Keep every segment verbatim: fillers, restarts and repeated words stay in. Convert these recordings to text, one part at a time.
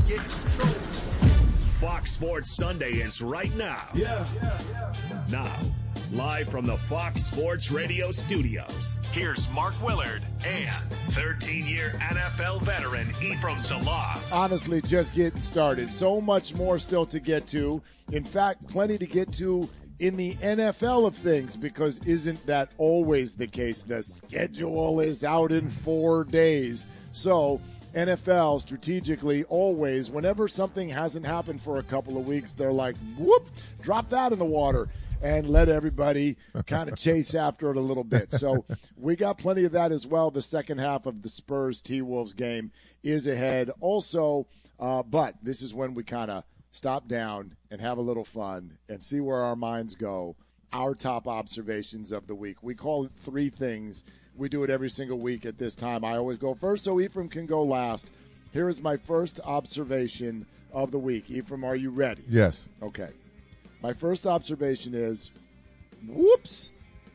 get control. Fox Sports Sunday is right now. Yeah. yeah, yeah, yeah. Now, live from the Fox Sports Radio studios, here's Mark Willard and thirteen-year N F L veteran Ephraim Salah. Honestly, just getting started. So much more still to get to. In fact, plenty to get to in the N F L of things, because isn't that always the case? The schedule is out in four days. So N F L strategically always, whenever something hasn't happened for a couple of weeks, they're like, whoop, drop that in the water and let everybody kind of chase after it a little bit. So we got plenty of that as well. The second half of the Spurs T-Wolves game is ahead also, uh, but this is when we kind of stop down and have a little fun and see where our minds go. Our top observations of the week. We call it three things. We do it every single week at this time. I always go first, so Ephraim can go last. Here is my first observation of the week. Ephraim, are you ready? Yes. Okay. My first observation is, whoops,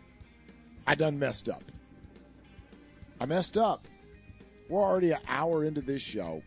I done messed up. I messed up. We're already an hour into this show,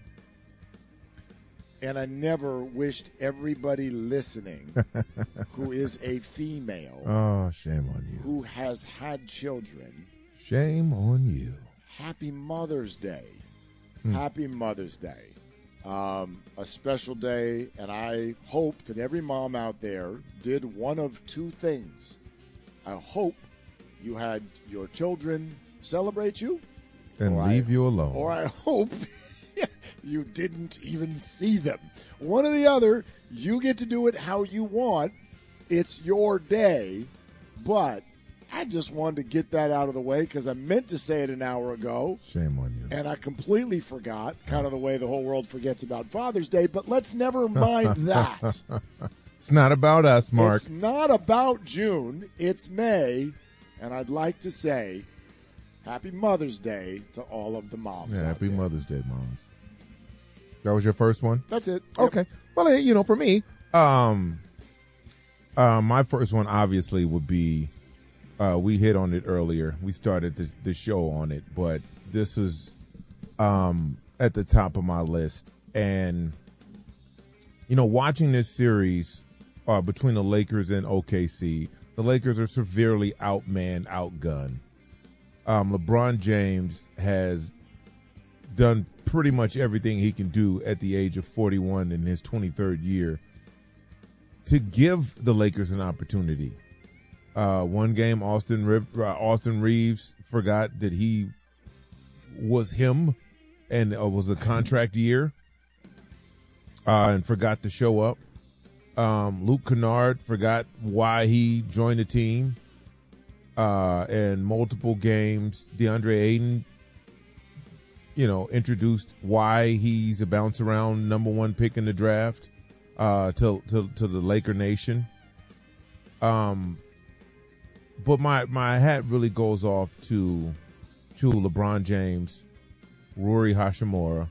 and I never wished everybody listening who is a female, oh, shame on you, who has had children, shame on you, Happy Mother's Day. Hmm. Happy Mother's Day. Um, a special day, and I hope that every mom out there did one of two things. I hope you had your children celebrate you, and leave I, you alone. Or I hope you didn't even see them. One or the other, you get to do it how you want. It's your day, but I just wanted to get that out of the way because I meant to say it an hour ago. Shame on you. And I completely forgot, kind of the way the whole world forgets about Father's Day, but let's never mind that. It's not about us, Mark. It's not about June. It's May, and I'd like to say Happy Mother's Day to all of the moms. Yeah, out happy there. Mother's Day, moms. That was your first one? That's it. Yep. Okay. Well, hey, you know, for me, um, uh, my first one obviously would be, uh, we hit on it earlier. We started the, the show on it, but this is um, at the top of my list. And, you know, watching this series uh, between the Lakers and O K C, the Lakers are severely outmanned, outgunned. Um, LeBron James has done pretty much everything he can do at the age of forty-one in his twenty-third year to give the Lakers an opportunity. Uh, one game, Austin Re- uh, Austin Reeves forgot that he was him and uh, was a contract year uh, and forgot to show up. Um, Luke Kennard forgot why he joined the team. Uh, and multiple games, DeAndre Ayton, you know, introduced why he's a bounce around number one pick in the draft uh, to, to to the Laker Nation. Um, but my my hat really goes off to to LeBron James, Rory Hashimura,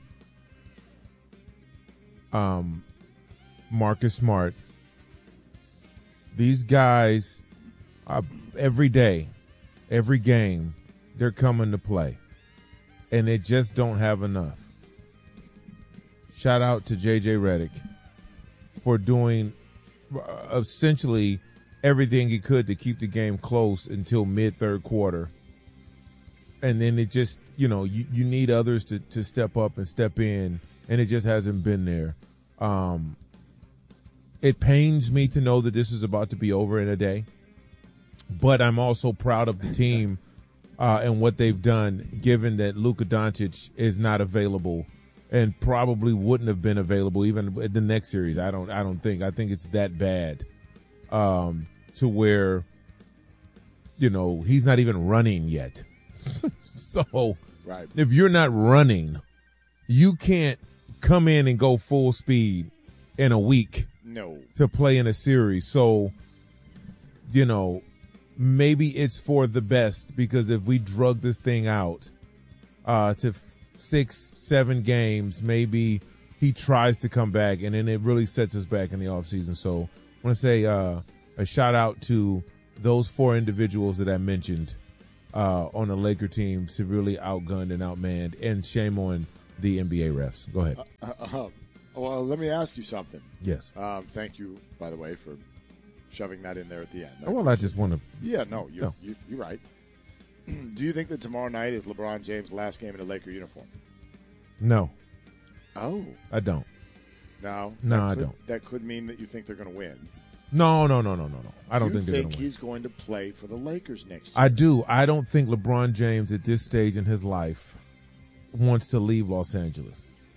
um, Marcus Smart. These guys. Uh, every day, every game, they're coming to play, and they just don't have enough. Shout out to J J Redick for doing uh, essentially everything he could to keep the game close until mid-third quarter. And then it just, you know, you, you need others to, to step up and step in, and it just hasn't been there. Um, it pains me to know that this is about to be over in a day. But I'm also proud of the team uh, and what they've done, given that Luka Doncic is not available and probably wouldn't have been available even in the next series. I don't. I don't think. I think it's that bad um, to where, you know, he's not even running yet. So right. If you're not running, you can't come in and go full speed in a week. No. To play in a series. So, you know. Maybe it's for the best, because if we drug this thing out uh, to f- six, seven games, maybe he tries to come back, and then it really sets us back in the offseason. So I want to say uh, a shout out to those four individuals that I mentioned uh, on the Laker team, severely outgunned and outmanned, and shame on the N B A refs. Go ahead. Uh, uh, uh, Well, let me ask you something. Yes. Um, thank you, by the way, for shoving that in there at the end. Oh, well, I just want to. Yeah, no, you're, No. You, you're right. Do you think that tomorrow night is LeBron James' last game in a Laker uniform? No, Oh. I don't. No? No, That I could- don't. That could mean that you think they're going to win. No, no, no, no, no, no. I don't you think they're going think to win. he's going to play for the Lakers next year? I do. I don't think LeBron James at this stage in his life wants to leave Los Angeles.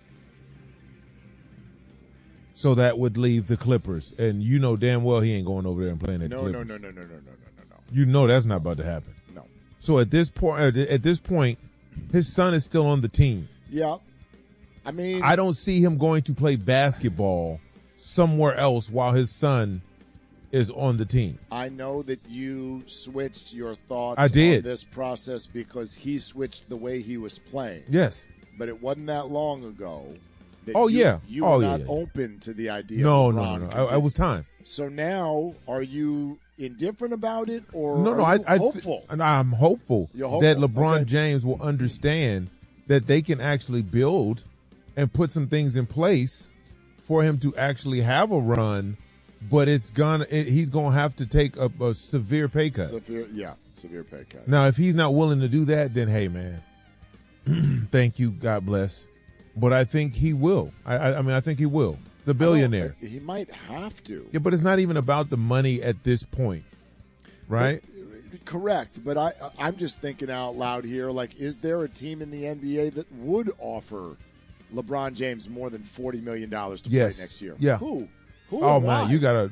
So that would leave the Clippers, and you know damn well he ain't going over there and playing at the No, no, Clippers. no, no, no, no, no, no, no, no. You know that's not about to happen. No. So at this point, at this point, his son is still on the team. Yeah. I mean, I don't see him going to play basketball somewhere else while his son is on the team. I know that you switched your thoughts I did. on this process because he switched the way he was playing. Yes. But it wasn't that long ago that Oh, you, yeah. you Oh, were yeah, not yeah. open to the idea No, of no, LeBron no. I, continuing. I was time. So now, are you indifferent about it, or No, no. are I, you I hopeful? Th- I'm hopeful, You're hopeful. that LeBron Okay. James will understand that they can actually build and put some things in place for him to actually have a run. But it's gonna. It, he's gonna have to take a, a severe pay cut. Severe, yeah, severe pay cut. Now, if he's not willing to do that, then hey, man, thank you, God bless. But I think he will. I, I, I mean, I think he will. He's a billionaire. He might have to. Yeah, but it's not even about the money at this point, right? But- correct, but I, I'm just thinking out loud here. Like, is there a team in the N B A that would offer LeBron James more than forty million dollars to Yes. play next year? Yeah. Who? Who? Oh and man, why? you gotta.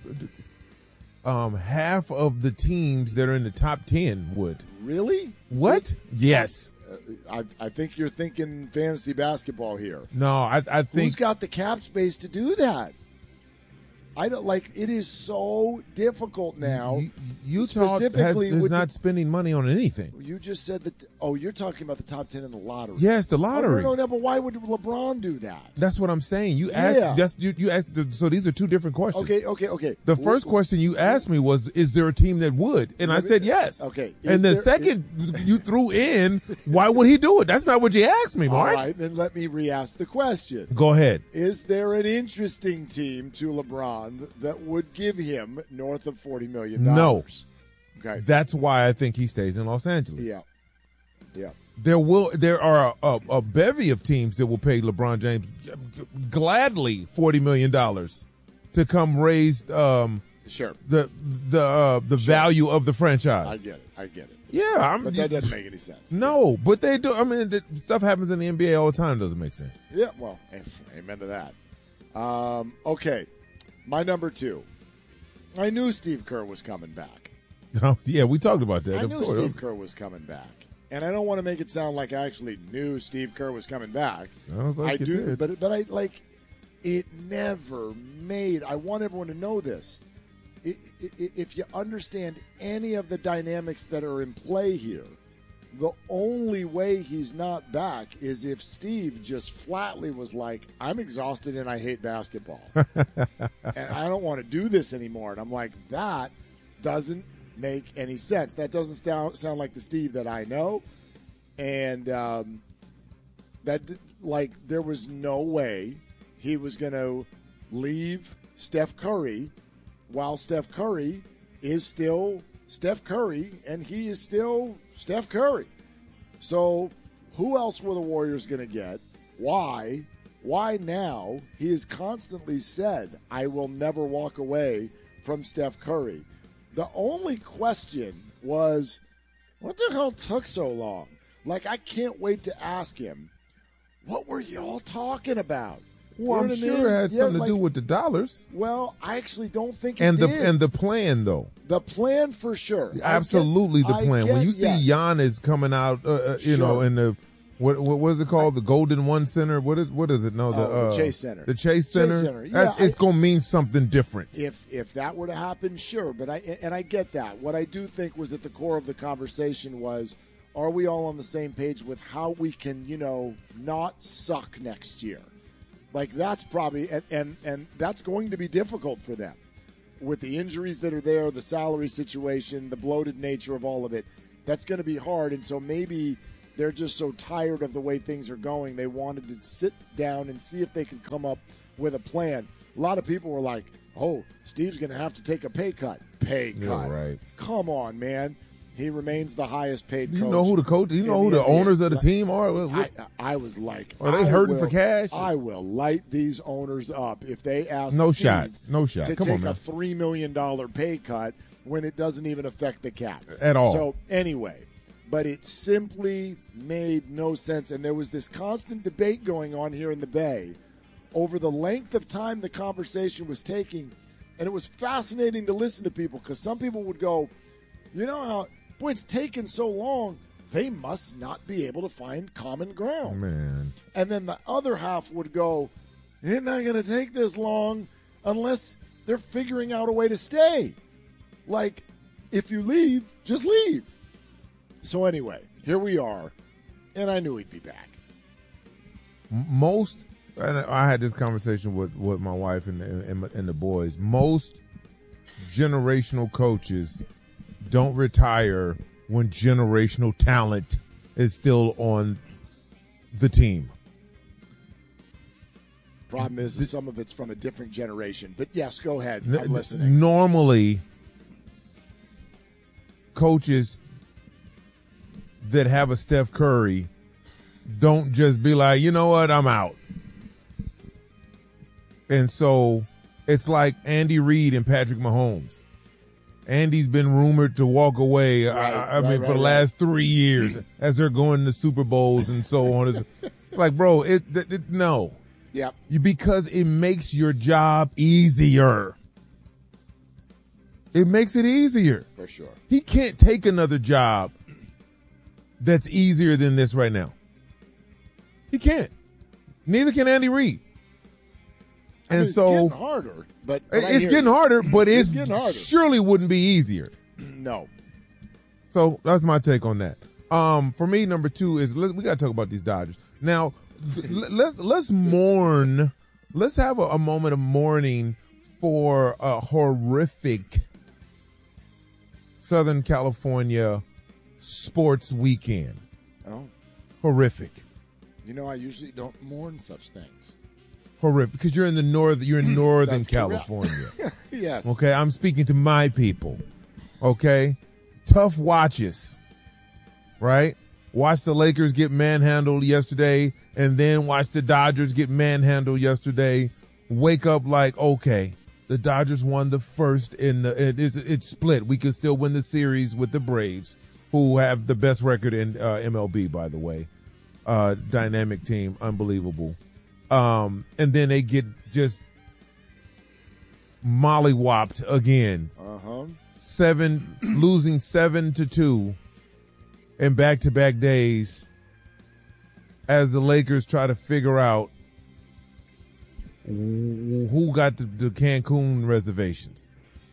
Um, half of the teams that are in the top ten would. really? What? Yes. Uh, I, I think you're thinking fantasy basketball here. No, I, I Who's think. got the cap space to do that? I don't like. It is so difficult now. U- Utah has, specifically is with not the- spending money on anything. You just said that. Oh, you're talking about the top ten in the lottery. Yes, the Oh, lottery. no, no, no. But why would LeBron do that? That's what I'm saying. You Yeah. asked. That's, you, you asked. So these are two different questions. Okay, okay, okay. The first question you asked me was, "Is there a team that would?" And I said yes. Okay. Is And the there- second you threw in, "Why would he do it?" That's not what you asked me, All Mark. right, then let me re-ask the question. Go ahead. Is there an interesting team to LeBron that would give him north of forty million dollars? No. Okay. That's why I think he stays in Los Angeles. Yeah. Yeah. There will there are a, a, a bevy of teams that will pay LeBron James gladly forty million dollars to come raise um, Sure. the the uh, the value of the franchise. I get it. I get it. Yeah, I'm, But that doesn't make any sense. No, but they do. I mean, the, stuff happens in the N B A all the time. Doesn't make sense. Yeah, well, amen to that. Um, okay, my number two. I knew Steve Kerr was coming back. Yeah, we talked about that. I of knew course. Steve Kerr was coming back. And I don't want to make it sound like I actually knew Steve Kerr was coming back. Sounds like I you do, did. but but I like it never made. I want everyone to know this. I- I- If you understand any of the dynamics that are in play here, the only way he's not back is if Steve just flatly was like, "I'm exhausted and I hate basketball, and I don't want to do this anymore." And I'm like, that doesn't make any sense. That doesn't sound sound like the Steve that I know, and um, that like there was no way he was going to leave Steph Curry while Steph Curry is still Steph Curry and he is still Steph Curry. So who else were the Warriors going to get? Why? Why now? He has constantly said, "I will never walk away from Steph Curry." The only question was, what the hell took so long? Like, I can't wait to ask him, what were you all talking about? Well, You know I'm what I sure mean? it had Yeah, something like- to do with the dollars Well, I actually don't think it and the did. and the plan, though. The plan for sure. I get- Absolutely, the I plan. When get- you see yes. Giannis coming out, uh, uh, you know, Sure. in the what what was it called, the Golden One Center? What is what is it? No, the, Oh, the uh, Chase Center. The Chase Center. Center, That's- yeah, it's I- gonna mean something different. If if that were to happen, sure. But I and I get that. What I do think was at the core of the conversation was, are we all on the same page with how we can, you know, not suck next year? Like that's probably and and, and that's going to be difficult for them with the injuries that are there, the salary situation, the bloated nature of all of it. That's going to be hard. And so maybe they're just so tired of the way things are going. They wanted to sit down and see if they could come up with a plan. A lot of people were like, oh, Steve's going to have to take a pay cut. Pay cut. Yeah, right. Come on, man. He remains the highest paid coach. You know who the coach, you know who the, the owners of the team are? I, I was like, are they hurting will, for cash? I will light these owners up if they ask no Steve shot. No shot. to Come take on, man. a three million dollars pay cut when it doesn't even affect the cap. At all. So anyway, but it simply made no sense. And there was this constant debate going on here in the Bay over the length of time the conversation was taking. And it was fascinating to listen to people because some people would go, you know how, boy, it's taken so long, they must not be able to find common ground. Man. And then the other half would go, it's not going to take this long unless they're figuring out a way to stay. Like, if you leave, just leave. So anyway, here we are, and I knew he'd be back. Most, and I had this conversation with, with my wife and, and, and the boys, most generational coaches don't retire when generational talent is still on the team. Problem is, is some of it's from a different generation. But yes, go ahead. I'm listening. Normally, coaches that have a Steph Curry don't just be like, you know what, I'm out. And so it's like Andy Reid and Patrick Mahomes. Andy's been rumored to walk away, right, I, I right, mean, right, for the right. last three years as they're going to Super Bowls and so on. It's, it's like, bro, it, it, it no. Yep. You, because it makes your job easier. It makes it easier. For sure. He can't take another job that's easier than this right now. He can't. Neither can Andy Reid. I mean, and it's so getting harder, but, but it's getting harder, but it's, it's getting harder. Surely wouldn't be easier. No. So that's my take on that. Um, for me, number two is we got to talk about these Dodgers now. let's let's mourn. Let's have a, a moment of mourning for a horrific Southern California sports weekend. Oh, horrific. You know, I usually don't mourn such things. Horrific, because you're in the north. You're in Northern California. Yes. Okay, I'm speaking to my people. Okay, tough watches. Right. Watch the Lakers get manhandled yesterday, and then watch the Dodgers get manhandled yesterday. Wake up like, okay, the Dodgers won the first in the. It is it's split. We could still win the series with the Braves, who have the best record in uh, M L B, by the way. Uh, dynamic team, unbelievable. Um, and then they get just mollywopped again. Uh-huh. Seven, losing seven to two in back-to-back days as the Lakers try to figure out who got the, the Cancun reservations.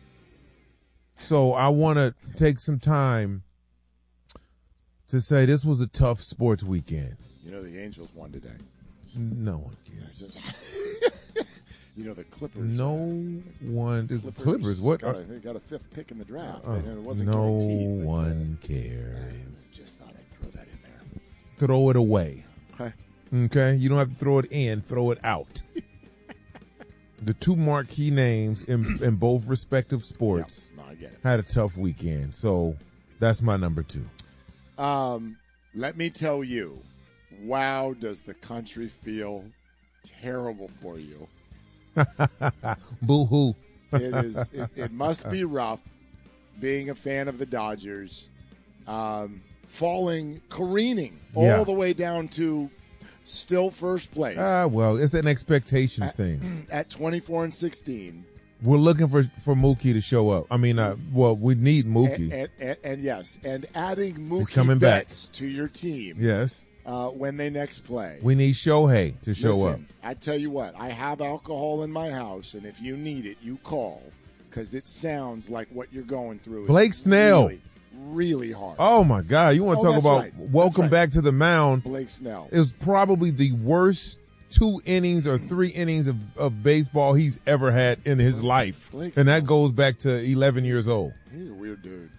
So I want to take some time to say this was a tough sports weekend. You know the Angels won today. No one cares. You know the Clippers. No uh, one. The Clippers, Clippers. What? Got a, they got a fifth pick in the draft. Uh, it wasn't no guaranteed. But, one uh, cares. I just thought I'd throw that in there. Throw it away. Okay. Okay. You don't have to throw it in. Throw it out. The two marquee names in in both respective sports yeah, no, I get it. had a tough weekend. So that's my number two. Um, let me tell you, wow, does the country feel terrible for you? Boo-hoo. It is. It, it must be rough being a fan of the Dodgers, um, falling, careening all Yeah. the way down to still first place. Ah, well, it's an expectation at, thing. At twenty-four and sixteen. We're looking for, for Mookie to show up. I mean, uh, well, we need Mookie. And, and, and, and yes, and adding Mookie coming back. Betts to your team. Yes. Uh, when they next play. We need Shohei to show Listen, up. I tell you what, I have alcohol in my house, and if you need it, you call, because it sounds like what you're going through. Blake is Snell. Really, really hard. Oh, my God. You want to Oh, talk that's about right. welcome That's right. back to the mound. Blake Snell. It was probably the worst two innings or three innings of, of baseball he's ever had in his life. Blake and that Snell. goes back to eleven years old. He's a weird dude.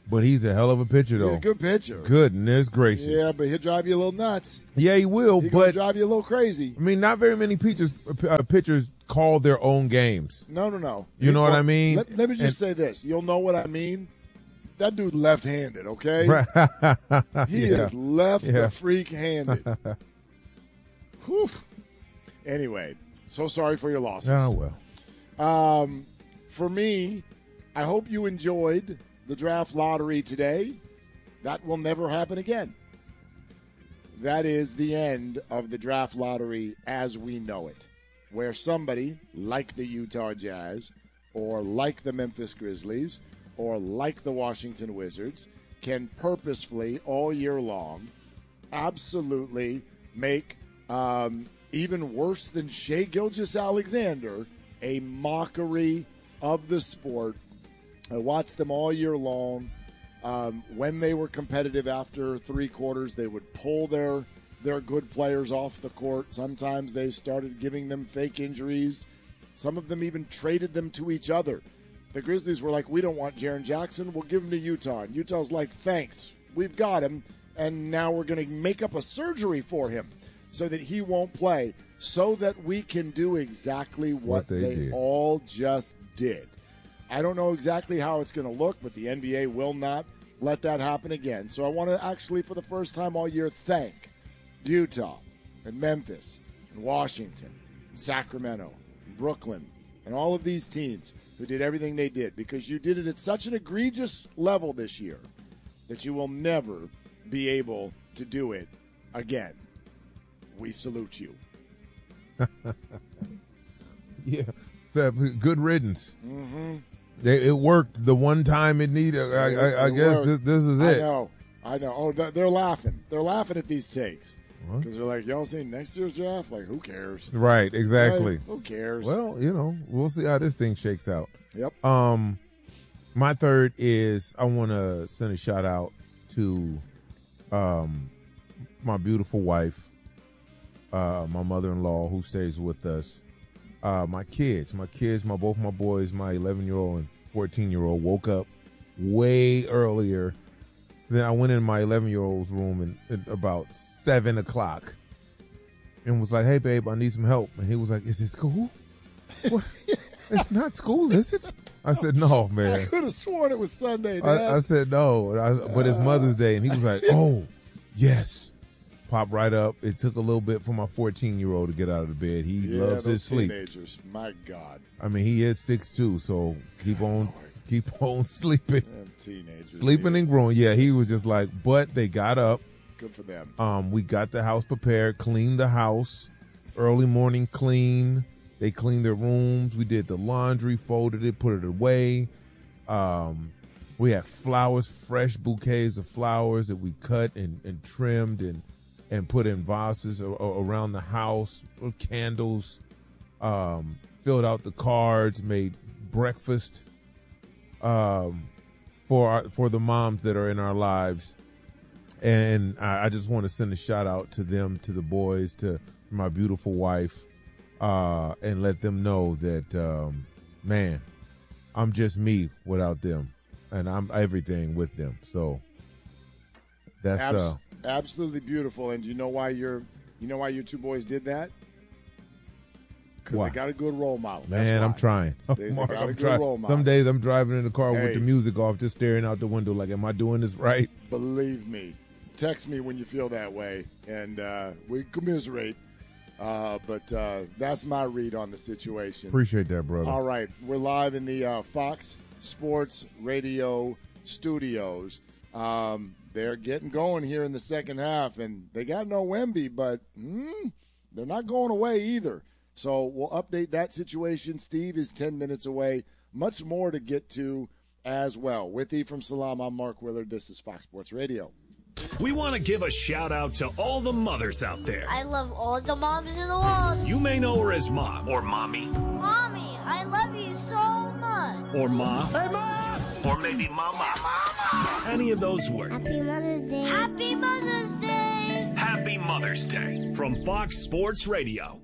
But he's a hell of a pitcher, though. He's a good pitcher. Goodness gracious. Yeah, but he'll drive you a little nuts. Yeah, he will. He'll but drive you a little crazy. I mean, not very many pitchers uh, pitchers call their own games. No, no, no. You know well, what I mean? Let, let me just and, say this. You'll know what I mean. That dude left-handed, okay? He yeah. is left yeah. the freak-handed. Whew. Anyway, so sorry for your losses. Oh, well. Um, for me, I hope you enjoyed the draft lottery today. That will never happen again. That is the end of the draft lottery as we know it, where somebody like the Utah Jazz or like the Memphis Grizzlies or like the Washington Wizards can purposefully all year long absolutely make um, even worse than Shai Gilgeous-Alexander a mockery of the sport. I watched them all year long. Um, when they were competitive after three quarters, they would pull their their good players off the court. Sometimes they started giving them fake injuries. Some of them even traded them to each other. The Grizzlies were like, we don't want Jaren Jackson. We'll give him to Utah. And Utah's like, thanks. We've got him. And now we're going to make up a surgery for him so that he won't play, so that we can do exactly what, what they, they did. all just did. I don't know exactly how it's going to look, but the N B A will not let that happen again. So I want to actually, for the first time all year, thank Utah and Memphis and Washington and Sacramento and Brooklyn and all of these teams who did everything they did, because you did it at such an egregious level this year that you will never be able to do it again. We salute you. Yeah, good riddance. Mm-hmm. It worked the one time it needed. I, I, I guess this, this is it. I know. I know. Oh, they're laughing. They're laughing at these takes because they're like, y'all seen next year's draft? Like, who cares? Right. Exactly. Right? Who cares? Well, you know, we'll see how this thing shakes out. Yep. Um, my third is I want to send a shout out to, um, my beautiful wife, uh, my mother-in-law who stays with us. Uh, my kids, my kids, my both my boys, my eleven-year-old and fourteen-year-old woke up way earlier. Then I went in my eleven-year-old's room and at about seven o'clock and was like, "Hey, babe, I need some help." And he was like, "Is it school?" What? It's not school, is it? I said, "No, man." I could have sworn it was Sunday. I, I said, "No," I, but it's Mother's Day, and he was like, "Oh, yes." Pop right up. It took a little bit for my fourteen-year-old to get out of the bed. He yeah, loves his sleep. Teenagers, my God. I mean, he is six two, so keep God on, Lord. keep on sleeping. Them teenagers, sleeping dude. and growing. Yeah, he was just like, but they got up. Good for them. Um, we got the house prepared, cleaned the house, early morning clean. They cleaned their rooms. We did the laundry, folded it, put it away. Um, we had flowers, fresh bouquets of flowers that we cut and, and trimmed and. and put in vases around the house, candles, um, filled out the cards, made breakfast um, for our, for the moms that are in our lives. And I, I just want to send a shout out to them, to the boys, to my beautiful wife, uh, and let them know that, um, man, I'm just me without them, and I'm everything with them. So that's Abs- uh. Absolutely beautiful. And you know why your you know why your two boys did that? Because they got a good role model. That's Man, why. I'm trying. They Mark, got a I'm good trying. role model. Some days I'm driving in the car Hey. with the music off, just staring out the window like, am I doing this right? Believe me. Text me when you feel that way, and uh, we commiserate. Uh, but uh, that's my read on the situation. Appreciate that, brother. All right. We're live in the uh, Fox Sports Radio studios. Um, they're getting going here in the second half, and they got no Wemby, but mm, they're not going away either. So we'll update that situation. Steve is ten minutes away. Much more to get to as well. With E from Salam, I'm Mark Willard. This is Fox Sports Radio. We want to give a shout out to all the mothers out there. I love all the moms in the world. You may know her as Mom or Mommy. Mommy, I love you so much. Or Ma. Hey, Ma! Or maybe Mama. Mama! Any of those work. Happy Mother's Day. Happy Mother's Day. Happy Mother's Day from Fox Sports Radio.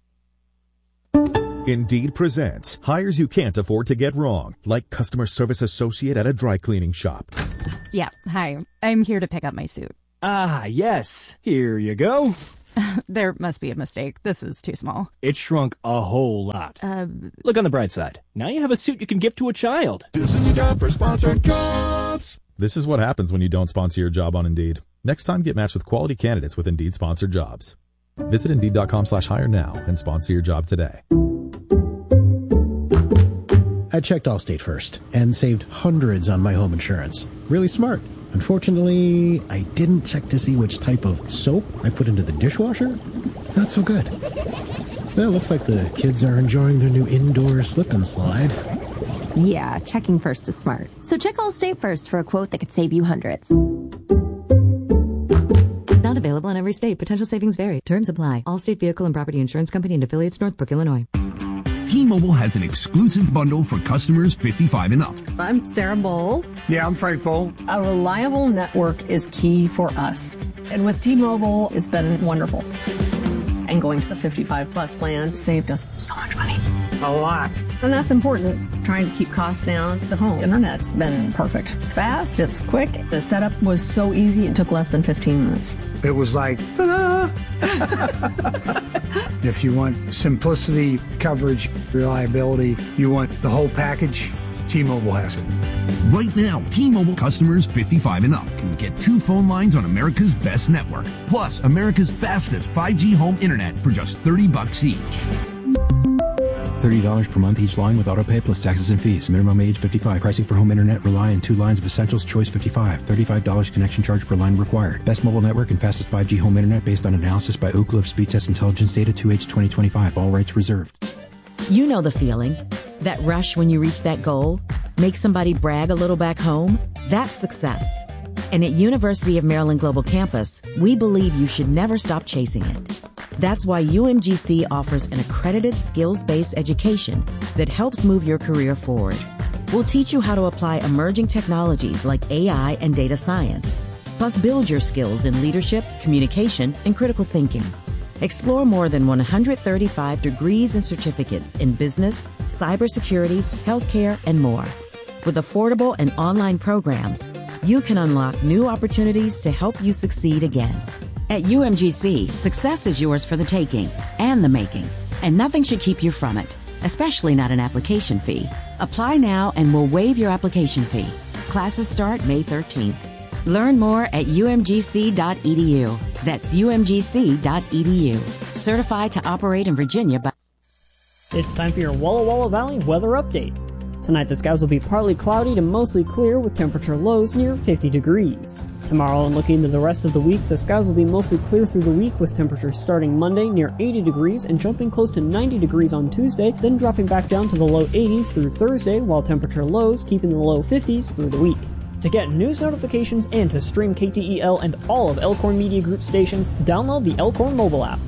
Indeed presents hires you can't afford to get wrong, like customer service associate at a dry cleaning shop. Yeah, hi. I'm here to pick up my suit. Ah, yes. Here you go. There must be a mistake. This is too small. It shrunk a whole lot. Uh, Look on the bright side. Now you have a suit you can give to a child. This is a job for sponsored jobs. This is what happens when you don't sponsor your job on Indeed. Next time, get matched with quality candidates with Indeed sponsored jobs. Visit Indeed.com slash hire now and sponsor your job today. I checked Allstate first and saved hundreds on my home insurance. Really smart. Unfortunately, I didn't check to see which type of soap I put into the dishwasher. Not so good. Well, it looks like the kids are enjoying their new indoor slip and slide. Yeah, checking first is smart. So check Allstate first for a quote that could save you hundreds. Not available in every state. Potential savings vary. Terms apply. Allstate Vehicle and Property Insurance Company and affiliates, Northbrook, Illinois. T-Mobile has an exclusive bundle for customers fifty-five and up. I'm Sarah Bowl. Yeah, I'm Frank Bowl. A reliable network is key for us. And with T-Mobile, it's been wonderful. And going to the fifty-five plus plan saved us so much money. A lot. And that's important. Trying to keep costs down. The home internet's been perfect. It's fast, it's quick. The setup was so easy, it took less than fifteen minutes. It was like, ta-da! If you want simplicity, coverage, reliability, you want the whole package, T-Mobile has it. Right now, T-Mobile customers fifty-five and up can get two phone lines on America's best network, plus America's fastest five G home internet for just thirty bucks each. thirty dollars per month each line with autopay plus taxes and fees. Minimum age fifty-five. Pricing for home internet rely on two lines of Essentials Choice fifty-five. thirty-five dollars connection charge per line required. Best mobile network and fastest five G home internet based on analysis by Ookla of Speed Test Intelligence Data two H twenty twenty-five. All rights reserved. You know the feeling. That rush when you reach that goal. Make somebody brag a little back home. That's success. And at University of Maryland Global Campus, we believe you should never stop chasing it. That's why U M G C offers an accredited skills-based education that helps move your career forward. We'll teach you how to apply emerging technologies like A I and data science, plus build your skills in leadership, communication, and critical thinking. Explore more than one hundred thirty-five degrees and certificates in business, cybersecurity, healthcare, and more. With affordable and online programs, you can unlock new opportunities to help you succeed again. At U M G C, success is yours for the taking and the making, and nothing should keep you from it, especially not an application fee. Apply now and we'll waive your application fee. Classes start May thirteenth. Learn more at U M G C dot E D U. That's U M G C dot E D U. Certified to operate in Virginia by... It's time for your Walla Walla Valley weather update. Tonight the skies will be partly cloudy to mostly clear with temperature lows near fifty degrees. Tomorrow and looking into the rest of the week, the skies will be mostly clear through the week with temperatures starting Monday near eighty degrees and jumping close to ninety degrees on Tuesday, then dropping back down to the low eighties through Thursday, while temperature lows keeping the low fifties through the week. To get news notifications and to stream K T E L and all of Elkhorn Media Group stations, download the Elkhorn mobile app.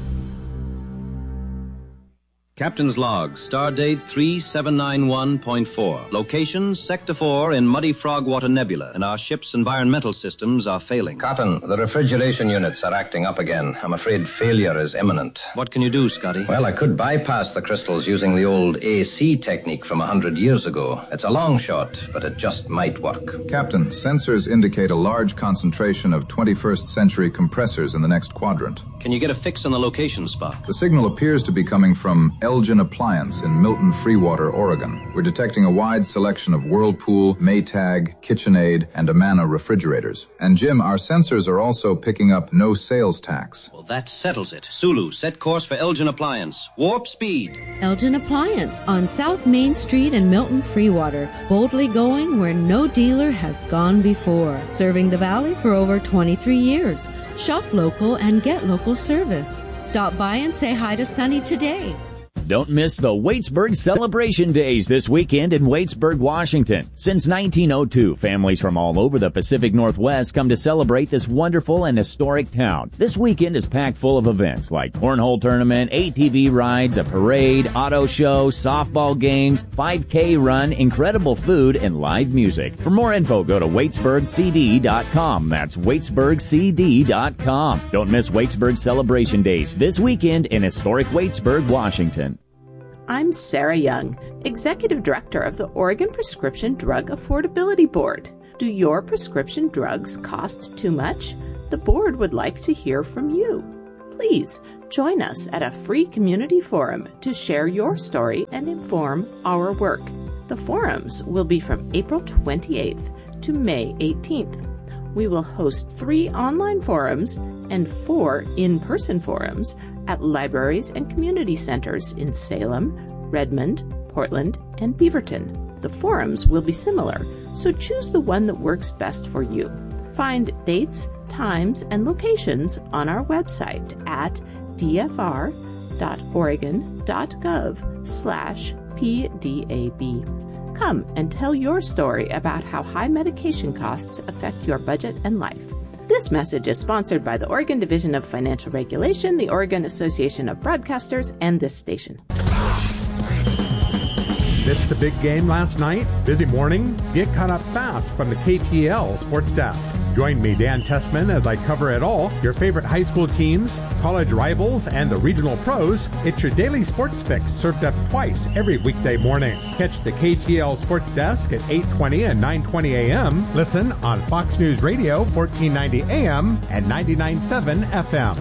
Captain's Log, Stardate three seven nine one point four. Location, Sector four in Muddy Frogwater Nebula, and our ship's environmental systems are failing. Cotton, the refrigeration units are acting up again. I'm afraid failure is imminent. What can you do, Scotty? Well, I could bypass the crystals using the old A C technique from a hundred years ago. It's a long shot, but it just might work. Captain, sensors indicate a large concentration of twenty-first century compressors in the next quadrant. Can you get a fix on the location spot? The signal appears to be coming from Elgin Appliance in Milton Freewater, Oregon. We're detecting a wide selection of Whirlpool, Maytag, KitchenAid, and Amana refrigerators. And Jim, our sensors are also picking up no sales tax. Well, that settles it. Sulu, set course for Elgin Appliance. Warp speed. Elgin Appliance on South Main Street in Milton Freewater. Boldly going where no dealer has gone before. Serving the Valley for over twenty-three years. Shop local and get local service. Stop by and say hi to Sunny today. Don't miss the Waitsburg Celebration Days this weekend in Waitsburg, Washington. Since nineteen oh two, families from all over the Pacific Northwest come to celebrate this wonderful and historic town. This weekend is packed full of events like cornhole tournament, A T V rides, a parade, auto show, softball games, five K run, incredible food, and live music. For more info, go to Waitsburg C D dot com. That's Waitsburg C D dot com. Don't miss Waitsburg Celebration Days this weekend in historic Waitsburg, Washington. I'm Sarah Young, Executive Director of the Oregon Prescription Drug Affordability Board. Do your prescription drugs cost too much? The board would like to hear from you. Please join us at a free community forum to share your story and inform our work. The forums will be from April twenty-eighth to May eighteenth. We will host three online forums and four in-person forums at libraries and community centers in Salem, Redmond, Portland, and Beaverton. The forums will be similar, so choose the one that works best for you. Find dates, times, and locations on our website at dfr.oregon.gov slash pdab. Come and tell your story about how high medication costs affect your budget and life. This message is sponsored by the Oregon Division of Financial Regulation, the Oregon Association of Broadcasters, and this station. Missed the big game last night? Busy morning? Get caught up fast from the K T L Sports Desk. Join me, Dan Tessman, as I cover it all, your favorite high school teams, college rivals, and the regional pros. It's your daily sports fix served up twice every weekday morning. Catch the K T L Sports Desk at eight twenty and nine twenty a.m. Listen on Fox News Radio, fourteen ninety A M and ninety-nine point seven F M.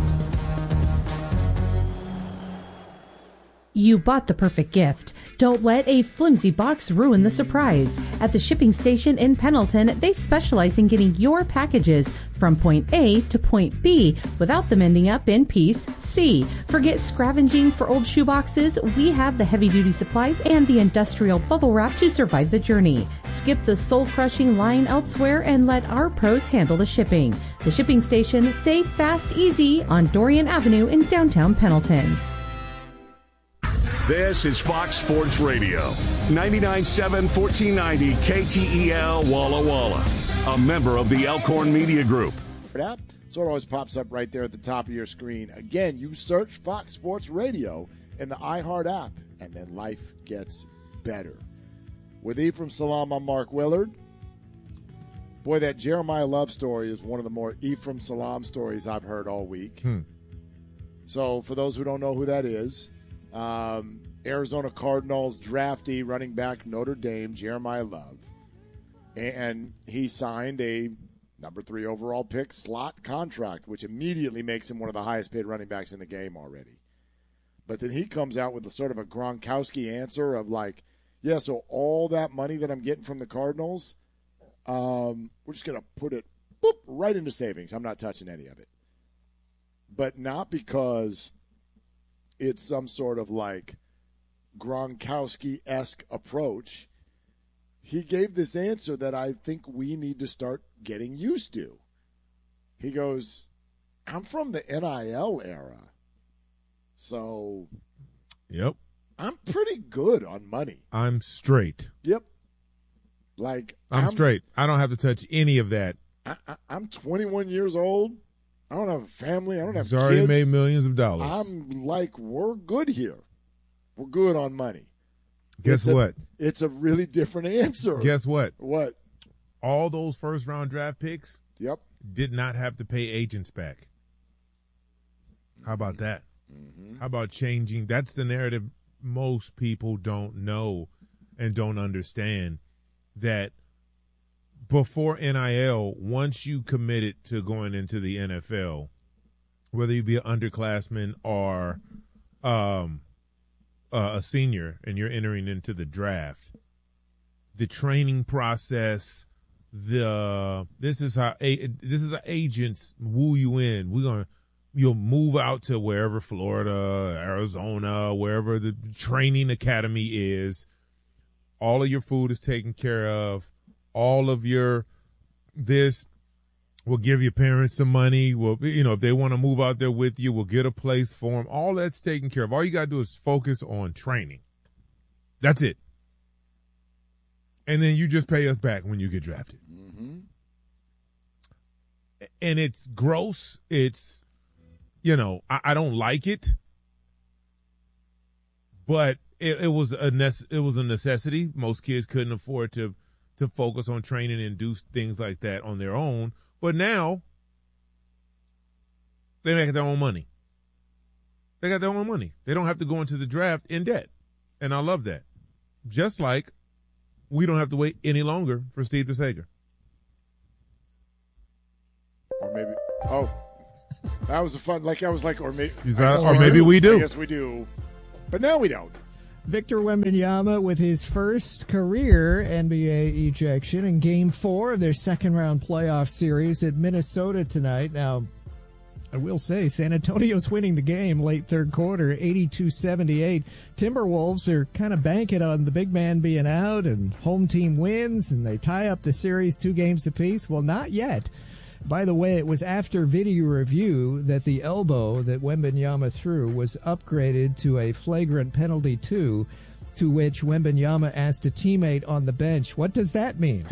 You bought the perfect gift. Don't let a flimsy box ruin the surprise. At the shipping station in Pendleton, they specialize in getting your packages from point A to point B without them ending up in piece C. Forget scavenging for old shoeboxes. We have the heavy-duty supplies and the industrial bubble wrap to survive the journey. Skip the soul-crushing line elsewhere and let our pros handle the shipping. The shipping station, safe, fast, easy on Dorian Avenue in downtown Pendleton. This is Fox Sports Radio, ninety-nine point seven, fourteen ninety K T E L Walla Walla, a member of the Elkhorn Media Group. App, so it always pops up right there at the top of your screen. Again, you search Fox Sports Radio in the iHeart app, and then life gets better. With Ephraim Salaam, I'm Mark Willard. Boy, that Jeremiah Love story is one of the more Ephraim Salaam stories I've heard all week. Hmm. So for those who don't know who that is, Um, Arizona Cardinals draftee running back Notre Dame, Jeremiah Love. And he signed a number three overall pick slot contract, which immediately makes him one of the highest paid running backs in the game already. But then he comes out with a sort of a Gronkowski answer of like, yeah, so all that money that I'm getting from the Cardinals, um, we're just going to put it boop, right into savings. I'm not touching any of it. But not because it's some sort of like Gronkowski-esque approach. He gave this answer that I think we need to start getting used to. He goes, I'm from the N I L era, so yep, I'm pretty good on money. I'm straight. Yep. Like I'm, I'm straight. I don't have to touch any of that. I, I, I'm twenty-one years old. I don't have a family. I don't have He's already kids. made millions of dollars. I'm like, we're good here. We're good on money. Guess it's what? A, it's a really different answer. Guess what? What? All those first-round draft picks Yep. did not have to pay agents back. How about that? Mm-hmm. How about changing? That's the narrative most people don't know and don't understand, that before N I L, once you committed to going into the N F L, whether you be an underclassman or um, uh, a senior and you're entering into the draft, the training process, the this is how this is how agents woo you in. We're gonna you'll move out to wherever, Florida, Arizona, wherever the training academy is. All of your food is taken care of. All of your this will give your parents some money. Will, you know, if they want to move out there with you, we'll get a place for them. All that's taken care of. All you got to do is focus on training. That's it. And then you just pay us back when you get drafted. Mm-hmm. And it's gross. It's, you know, I, I don't like it, but it, it was a nece- it was a necessity. Most kids couldn't afford to to focus on training and do things like that on their own. But now they make their own money. They got their own money. They don't have to go into the draft in debt. And I love that. Just like we don't have to wait any longer for Steve DeSager. Or maybe, oh, that was a fun, like, I was like, or maybe, Is that, or maybe we do. Yes, we do. But now we don't. Victor Wembanyama with his first career N B A ejection in Game four of their second-round playoff series at Minnesota tonight. Now, I will say, San Antonio's winning the game late third quarter, eighty-two seventy-eight. Timberwolves are kind of banking on the big man being out and home team wins, and they tie up the series two games apiece. Well, not yet. By the way, it was after video review that the elbow that Wembanyama threw was upgraded to a flagrant penalty two, to which Wembanyama asked a teammate on the bench, "What does that mean?"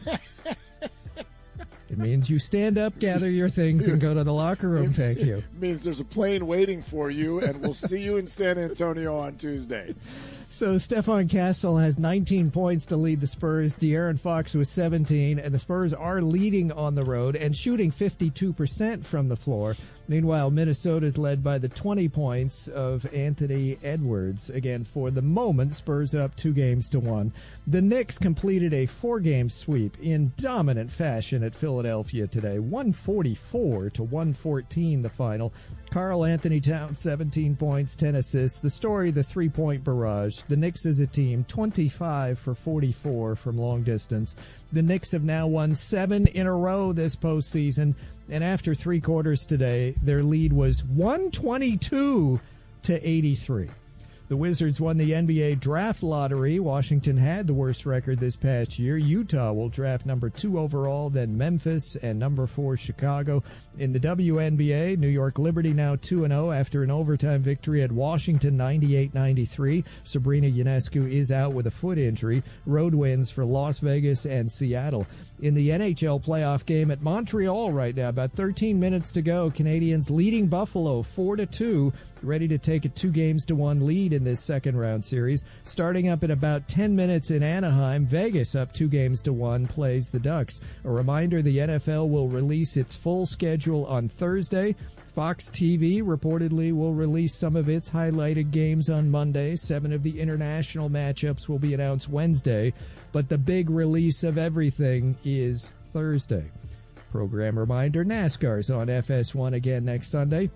It means you stand up, gather your things, and go to the locker room. Thank you. It means there's a plane waiting for you, and we'll see you in San Antonio on Tuesday. So Stephon Castle has nineteen points to lead the Spurs. De'Aaron Fox with seventeen, and the Spurs are leading on the road and shooting fifty-two percent from the floor. Meanwhile, Minnesota is led by the twenty points of Anthony Edwards. Again, for the moment, Spurs up two games to one. The Knicks completed a four-game sweep in dominant fashion at Philadelphia today. one forty-four to one fourteen the final. Karl Anthony Towns, seventeen points, ten assists. The story, the three-point barrage. The Knicks as a team, twenty-five for forty-four from long distance. The Knicks have now won seven in a row this postseason, and after three quarters today, their lead was one twenty-two to eighty-three. The Wizards won the N B A draft lottery. Washington had the worst record this past year. Utah will draft number two overall, then Memphis, and number four Chicago. In the W N B A, New York Liberty now two and oh after an overtime victory at Washington ninety-eight ninety-three. Sabrina Ionescu is out with a foot injury. Road wins for Las Vegas and Seattle. In the N H L playoff game at Montreal right now, about thirteen minutes to go, Canadians leading Buffalo four to two, ready to take a two games to one lead in this second round series. Starting up in about ten minutes in Anaheim, Vegas up two games to one plays the Ducks. A reminder, the N F L will release its full schedule on Thursday. Fox T V reportedly will release some of its highlighted games on Monday. Seven of the international matchups will be announced Wednesday, but the big release of everything is Thursday. Program reminder, NASCAR's on F S one again next Sunday.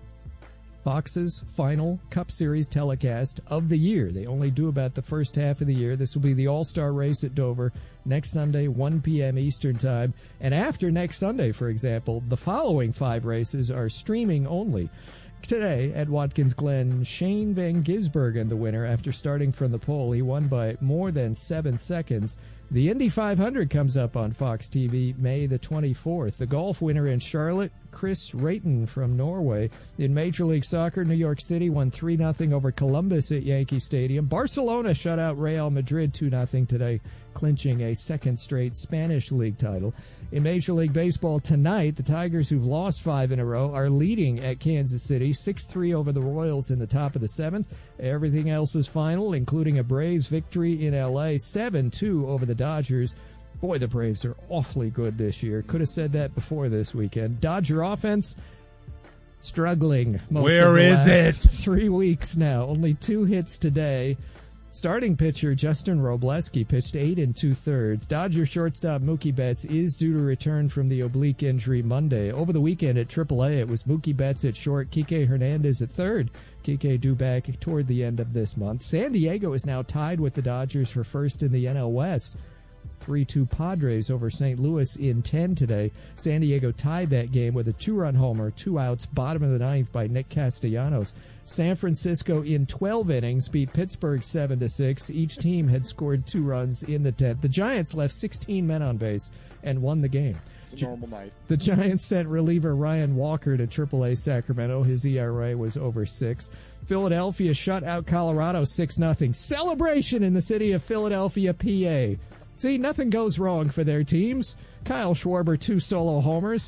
Fox's final Cup Series telecast of the year. They only do about the first half of the year. This will be the All-Star race at Dover next Sunday, one p.m. Eastern Time. And after next Sunday, for example, the following five races are streaming only. Today at Watkins Glen, Shane Van Gisbergen, the winner, after starting from the pole. He won by more than seven seconds. The Indy five hundred comes up on Fox T V May the twenty-fourth. The golf winner in Charlotte, Chris Rayton from Norway. In Major League Soccer, New York City won three nothing over Columbus at Yankee Stadium. Barcelona shut out Real Madrid two nothing today, clinching a second straight Spanish league title. In Major League Baseball tonight, the Tigers, who've lost five in a row, are leading at Kansas City, six three over the Royals in the top of the seventh. Everything else is final, including a Braves victory in L A, seven two over the Dodgers. Boy, the Braves are awfully good this year. Could have said that before this weekend. Dodger offense struggling most Where of the is last it? three weeks now. Only two hits today. Starting pitcher Justin Robleski pitched eight and two-thirds. Dodger shortstop Mookie Betts is due to return from the oblique injury Monday. Over the weekend at triple A, it was Mookie Betts at short, Kike Hernandez at third. Kike due back toward the end of this month. San Diego is now tied with the Dodgers for first in the N L West. three two Padres over Saint Louis in ten today. San Diego tied that game with a two-run homer, two outs, bottom of the ninth by Nick Castellanos. San Francisco in twelve innings beat Pittsburgh seven to six. Each team had scored two runs in the tenth. The Giants left sixteen men on base and won the game. It's a normal night. The Giants sent reliever Ryan Walker to triple A Sacramento. His E R A was over six. Philadelphia shut out Colorado six nothing. Celebration in the city of Philadelphia, P A. See, nothing goes wrong for their teams. Kyle Schwarber, two solo homers.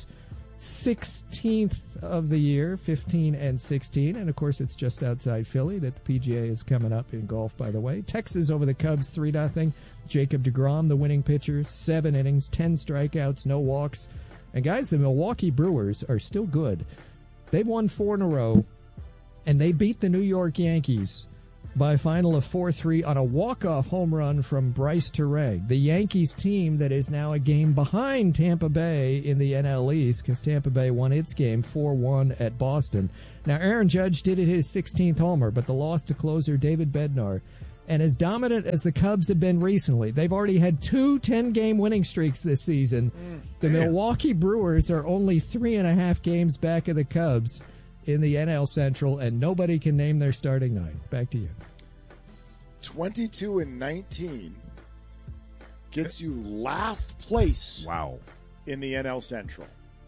sixteenth of the year, fifteen and sixteen. And, of course, it's just outside Philly that the P G A is coming up in golf, by the way. Texas over the Cubs, three nothing. Jacob deGrom, the winning pitcher, seven innings, ten strikeouts, no walks. And, guys, the Milwaukee Brewers are still good. They've won four in a row, and they beat the New York Yankees by a final of four three on a walk-off home run from Bryce Terang. The Yankees team that is now a game behind Tampa Bay in the N L East because Tampa Bay won its game four one at Boston. Now, Aaron Judge did it his sixteenth homer, but the loss to closer David Bednar. And as dominant as the Cubs have been recently, they've already had two ten-game winning streaks this season. Mm, the damn. Milwaukee Brewers are only three and a half games back of the Cubs in the N L Central, and nobody can name their starting nine. Back to you. twenty-two and nineteen gets you last place. Wow. In the N L Central.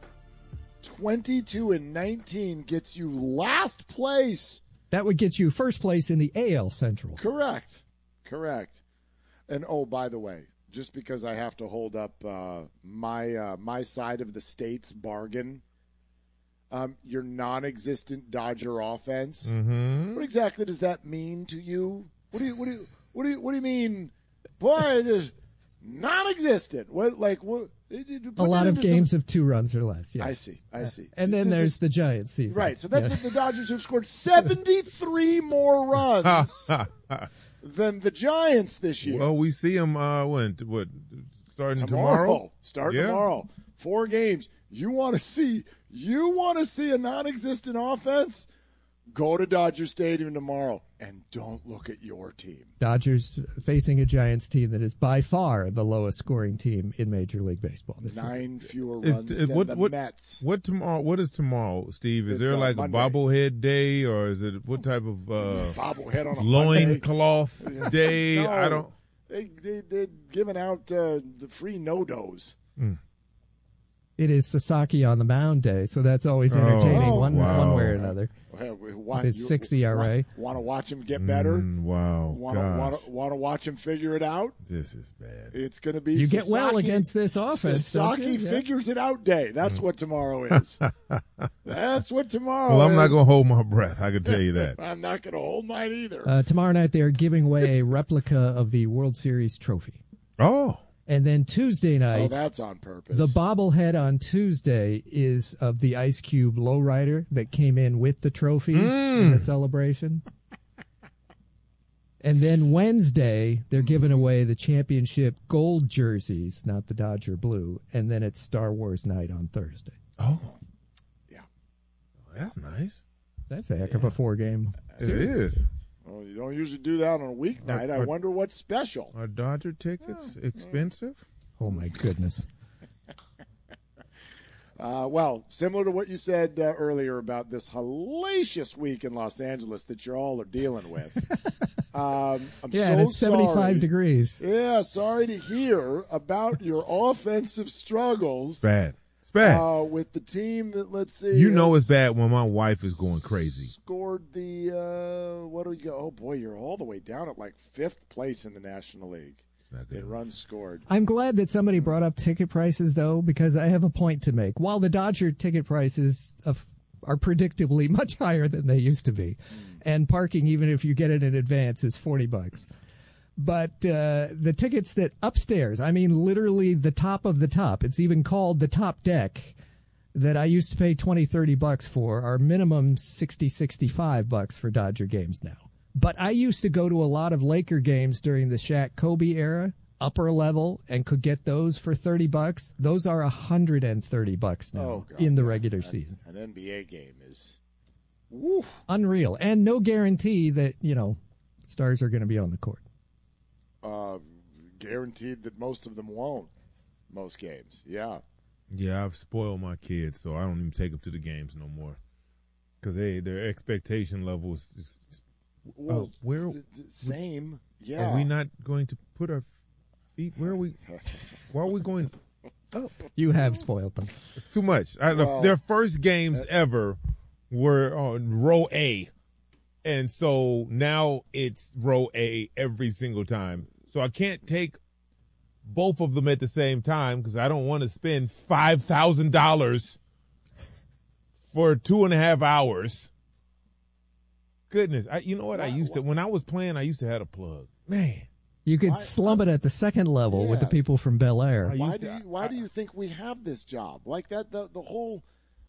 twenty-two and nineteen gets you last place. That would get you first place in the A L Central. Correct. Correct. And, oh, by the way, just because I have to hold up uh, my uh, my side of the state's bargain, um, your non-existent Dodger offense, mm-hmm. what exactly does that mean to you? What do you what do you what do you what do you mean? Boy, it is non-existent. What like what? A lot of games some... of two runs or less. Yeah, I see. I see. And then there's the Giants season. Right. So that's yeah. what the Dodgers have scored seventy-three more runs than the Giants this year. Well, we see them. Uh, when what starting tomorrow? tomorrow? Start yeah. tomorrow. Four games. You want to see? You want to see a non-existent offense? Go to Dodger Stadium tomorrow and don't look at your team. Dodgers facing a Giants team that is by far the lowest scoring team in Major League Baseball. Nine fewer runs is, than what, the what, Mets. What tomorrow? What is tomorrow, Steve? Is It's there like Monday. a bobblehead day, or is it what type of uh, bobblehead on a loincloth day? No, I don't. They, they they're giving out uh, the free no-dos. Mm. It is Sasaki on the mound day, so that's always entertaining oh, one wow. one way or another. Well, His six E R A. Want to watch him get better? Mm, wow. Want to want to want to watch him figure it out? This is bad. It's going to be you Sasaki, get well against this offense. Sasaki don't you? Yeah. figures it out day. That's mm. what tomorrow is. That's what tomorrow well, I'm is. not going to hold my breath. I can tell you that. I'm not going to hold mine either. Uh, tomorrow night they are giving away a replica of the World Series trophy. Oh. And then Tuesday night, oh, that's on purpose. The bobblehead on Tuesday is of the Ice Cube lowrider that came in with the trophy mm. in the celebration. And then Wednesday, they're giving away the championship gold jerseys, not the Dodger blue. And then it's Star Wars night on Thursday. Oh, yeah, that's nice. That's a heck yeah. of a four-game. It series. is. Well, you don't usually do that on a weeknight. Are, are, I wonder what's special. Are Dodger tickets oh, expensive? Oh, my goodness. uh, well, similar to what you said uh, earlier about this hellacious week in Los Angeles that you all are dealing with. um, I'm yeah, so and it's seventy-five sorry. degrees. Yeah, sorry to hear about your offensive struggles. Bad. It's bad. Uh, with the team that, let's see. You know it's bad when my wife is going crazy. Scored the, uh, what do we go? Oh, boy, you're all the way down at like fifth place in the National League. In runs scored. I'm glad that somebody brought up ticket prices, though, because I have a point to make. While the Dodger ticket prices of, are predictably much higher than they used to be, mm. and parking, even if you get it in advance, is forty bucks. But uh, the tickets that upstairs, I mean literally the top of the top, it's even called the top deck, that I used to pay twenty, thirty bucks for, are minimum sixty, sixty-five bucks for Dodger games now. But I used to go to a lot of Laker games during the Shaq Kobe era, upper level, and could get those for thirty bucks. Those are one hundred thirty bucks now oh, God, in the God. regular an, season. An N B A game is woof. Unreal. And no guarantee that, you know, stars are going to be on the court. Uh, guaranteed that most of them won't. Most games, yeah. Yeah, I've spoiled my kids, so I don't even take them to the games no more. Because they, their expectation level is, is well, uh, where the, the same. Yeah. Are we not going to put our feet? Where are we? Where are we going? Oh. You have spoiled them. It's too much. I, well, their first games uh, ever were on row A, and so now it's row A every single time. So I can't take both of them at the same time because I don't want to spend five thousand dollars for two and a half hours. Goodness, I, you know what? Why, I used to, when I was playing, I used to have a plug. Man. You could why, slump it at the second level yes. with the people from Bel Air. Why do you, why do you think we have this job? Like that, the, the whole,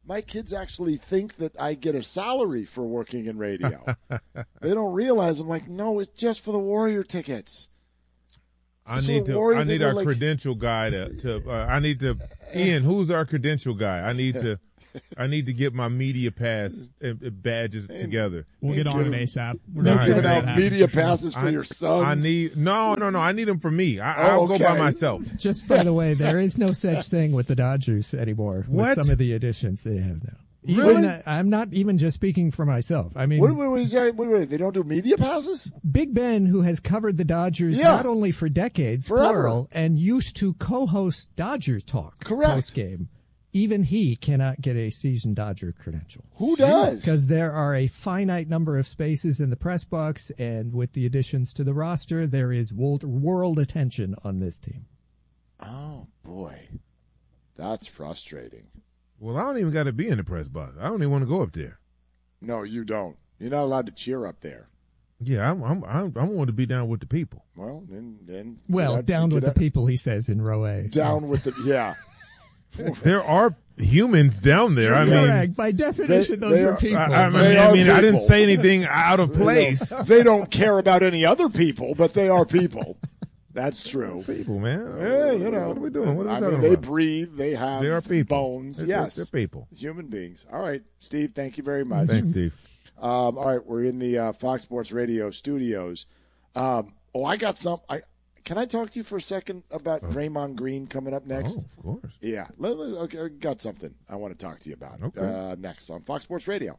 my kids actually think that I get a salary for working in radio. They don't realize I'm like, no, it's just for the Warrior tickets. I need to. I need our like, credential guy to. to uh, I need to. Ian, who's our credential guy? I need to. I need to get my media pass badges together. We'll get on it ASAP. We're not giving out media passes for I, your sons. I need no, no, no. I need them for me. I, oh, I'll okay. go by myself. Just by the way, there is no such thing with the Dodgers anymore. What? With some of the additions they have now. Even, Really? uh, I'm not even just speaking for myself. I mean, What, what, what, what, what, what, they don't do media passes? Big Ben, who has covered the Dodgers Yeah. not only for decades, Forever. plural, and used to co-host Dodger Talk Correct. post-game, even he cannot get a seasoned Dodger credential. Who does? Because there are a finite number of spaces in the press box, and with the additions to the roster, there is world, world attention on this team. Oh, boy. That's frustrating. Well, I don't even got to be in the press box. I don't even want to go up there. No, you don't. You're not allowed to cheer up there. Yeah, I'm. I'm. I'm I want to be down with the people. Well, then, then. Well, you down get with up- the people, he says in row A. Down with the, yeah. There are humans down there. I mean, Correct. By definition, They- those they are are- people. I, I mean, They I, are mean I didn't people. say anything out of place. They don't, they don't care about any other people, but they are people. That's true. People, man. Yeah, you know. What are we doing? What are we I talking mean, they about? breathe. They have They are people. bones. They're- yes. they're people. Human beings. All right, Steve, thank you very much. Thanks, Steve. Um, all right, we're in the uh, Fox Sports Radio studios. Um, oh, I got some. I Can I talk to you for a second about Draymond Green coming up next? Oh, of course. Yeah. Let- let- okay, I got something I want to talk to you about Okay. uh, next on Fox Sports Radio.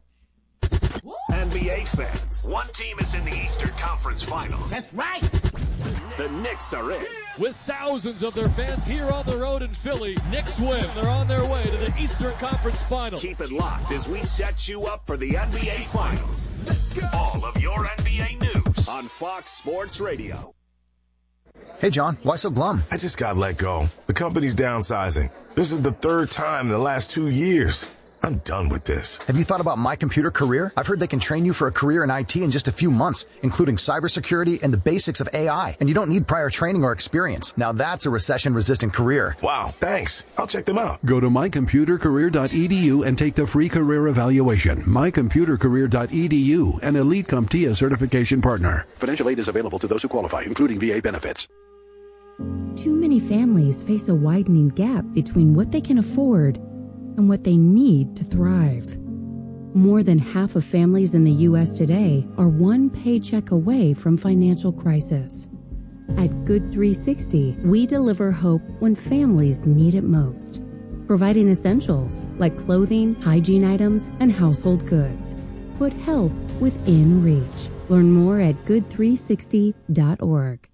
N B A fans, one team is in the Eastern Conference Finals. That's right. The Knicks are in. With thousands of their fans here on the road in Philly, Knicks win. They're on their way to the Eastern Conference Finals. Keep it locked as we set you up for the N B A Finals. All of your N B A news on Fox Sports Radio. Hey, John, why so glum? I just got let go. The company's downsizing. This is the third time in the last two years. I'm done with this. Have you thought about My Computer Career? I've heard they can train you for a career in I T in just a few months, including cybersecurity and the basics of A I. And you don't need prior training or experience. Now that's a recession-resistant career. Wow, thanks. I'll check them out. Go to my computer career dot e d u and take the free career evaluation. my computer career dot e d u, an Elite CompTIA certification partner. Financial aid is available to those who qualify, including V A benefits. Too many families face a widening gap between what they can afford and what they need to thrive. More than half of families in the U S today are one paycheck away from financial crisis. At Good three sixty, we deliver hope when families need it most, providing essentials like clothing, hygiene items, and household goods. Put help within reach. Learn more at good three sixty dot org.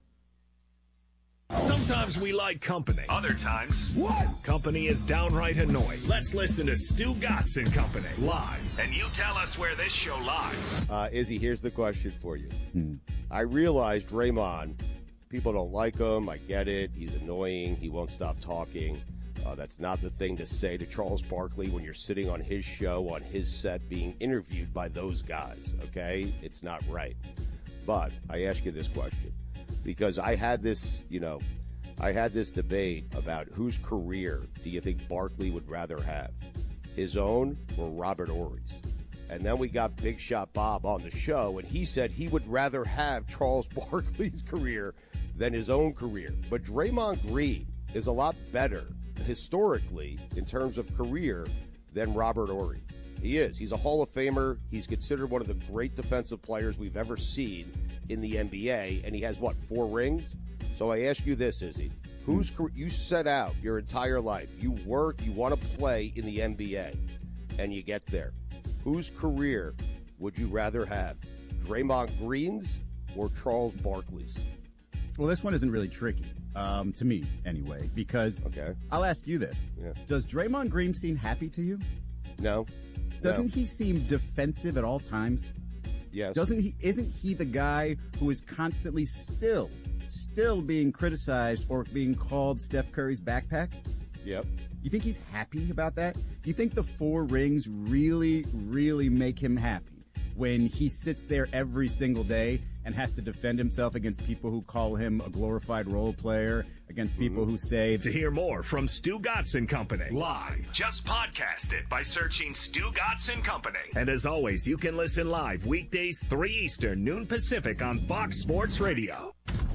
Sometimes we like company. Other times, what? Company is downright annoying. Let's listen to Stu Gatz and Company live, and you tell us where this show lies. Uh, Izzy, here's the question for you. Hmm. I realize Draymond, people don't like him. I get it. He's annoying. He won't stop talking. Uh, that's not the thing to say to Charles Barkley when you're sitting on his show, on his set, being interviewed by those guys, okay? It's not right. But I ask you this question. Because I had this, you know, I had this debate about whose career do you think Barkley would rather have, his own or Robert Horry's? And then we got Big Shot Bob on the show, and he said he would rather have Charles Barkley's career than his own career. But Draymond Green is a lot better historically in terms of career than Robert Horry. He is. He's a Hall of Famer. He's considered one of the great defensive players we've ever seen in the N B A, and he has, what, four rings? So I ask you this, Izzy. Who's you set out your entire life, you work, you want to play in the N B A, and you get there. Whose career would you rather have, Draymond Green's or Charles Barkley's? Well, this one isn't really tricky, um, to me anyway, because okay. I'll ask you this. Yeah. Does Draymond Green seem happy to you? No. Doesn't no. he seem defensive at all times? Yes. Doesn't he? Isn't he the guy who is constantly still, still being criticized or being called Steph Curry's backpack? Yep. You think he's happy about that? You think the four rings really, really make him happy when he sits there every single day and has to defend himself against people who call him a glorified role player, against people who say... To hear more from Stu Gatz and Company live, just podcast it by searching Stu Gatz and Company. And as always, you can listen live weekdays three Eastern, noon Pacific on Fox Sports Radio.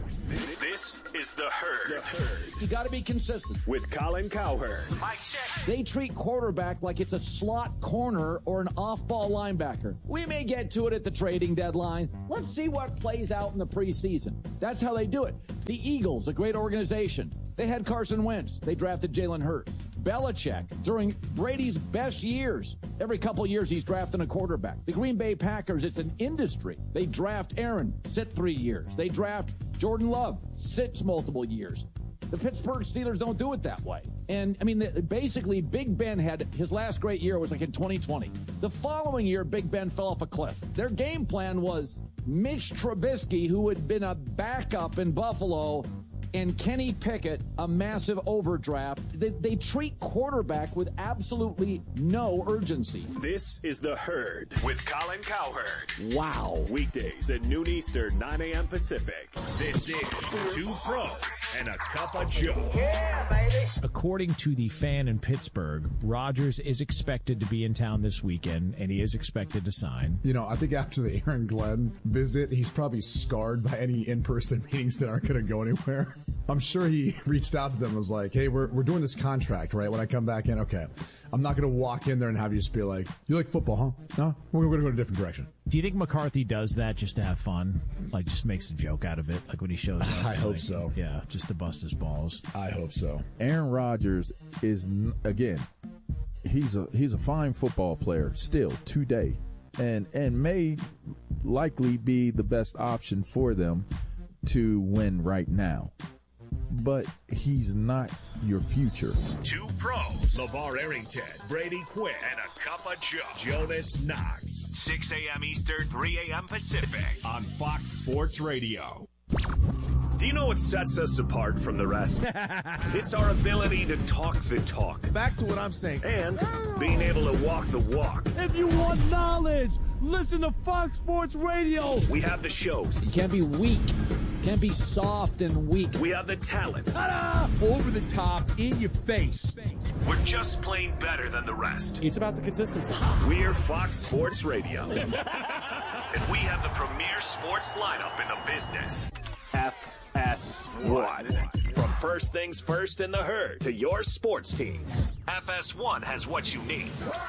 This is The Herd. The Herd. You got to be consistent. With Colin Cowherd. Mike check. They treat quarterback like it's a slot corner or an off-ball linebacker. We may get to it at the trading deadline. Let's see what plays out in the preseason. That's how they do it. The Eagles, a great organization. They had Carson Wentz. They drafted Jalen Hurts. Belichick, during Brady's best years, every couple years he's drafting a quarterback. The Green Bay Packers, it's an industry. They draft Aaron, sit three years. They draft Jordan Love, sits multiple years. The Pittsburgh Steelers don't do it that way. And, I mean, basically, Big Ben had his last great year was like in twenty twenty. The following year, Big Ben fell off a cliff. Their game plan was Mitch Trubisky, who had been a backup in Buffalo, and Kenny Pickett, a massive overdraft. They, they treat quarterback with absolutely no urgency. This is The Herd with Colin Cowherd. Wow. Weekdays at noon Eastern, nine a.m. Pacific. This is Two Pros and a Cup of Joe. Yeah, baby. According to the Fan in Pittsburgh, Rodgers is expected to be in town this weekend, and he is expected to sign. You know, I think after the Aaron Glenn visit, he's probably scarred by any in-person meetings that aren't going to go anywhere. I'm sure he reached out to them and was like, hey, we're we're doing this contract, right? When I come back in, okay. I'm not going to walk in there and have you just be like, you like football, huh? No? We're going to go in a different direction. Do you think McCarthy does that just to have fun? Like, just makes a joke out of it? Like when he shows up? I hope like, so. Yeah, just to bust his balls. I hope so. Aaron Rodgers is, again, he's a he's a fine football player still today, and and may likely be the best option for them to win right now. But he's not your future. Two Pros, LeVar Arrington, Brady Quinn, and a Cup of Joe, Jonas Knox. six a.m. Eastern, three a.m. Pacific on Fox Sports Radio. Do you know what sets us apart from the rest? It's our ability to talk the talk. Back to what I'm saying. And being able to walk the walk. If you want knowledge, listen to Fox Sports Radio. We have the shows. You can't be weak. Can't be soft and weak. We have the talent. Ta-da! Over the top, in your face. We're just plain better than the rest. It's about the consistency. We're Fox Sports Radio. And we have the premier sports lineup in the business. F S one. From First Things First in the Herd to your sports teams, F S one has what you need.